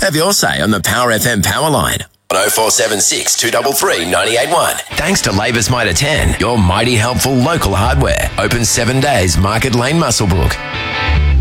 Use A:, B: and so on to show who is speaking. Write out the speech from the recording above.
A: Have your say on the Power FM power line. 0476 233 981. Thanks to Labour's Mitre 10, your mighty helpful local hardware. Open 7 days, Market Lane, Muswellbrook.